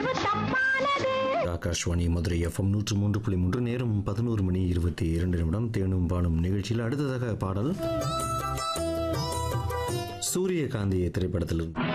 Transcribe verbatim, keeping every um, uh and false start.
Akashvani Madurai FM நூற்று மூன்று புள்ளி மூன்று. நேரம் பதினோரு மணி இருபத்தி இரண்டு நிமிடம். தேனும் பானும் நிகழ்ச்சியில் அடுத்ததாக பாடல் சூரியகாந்தி திரைப்படத்தில்